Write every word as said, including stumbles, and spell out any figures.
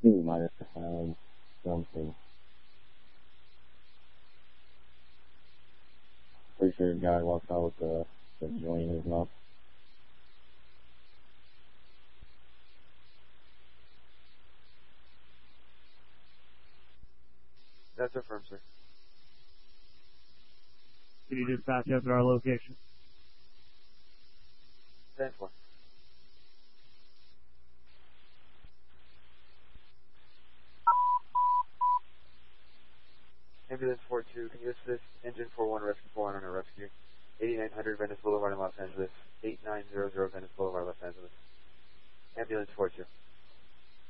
think we might have had something. Pretty sure a guy walked out with the, the joint in his mouth. That's affirmed, sir. Can you dispatch us at our location? ten four. Ambulance four two, can you assist engine four one rescue four one on a rescue? eighty-nine hundred Venice Boulevard in Los Angeles, eight nine zero zero Venice Boulevard, Los Angeles. Ambulance four two.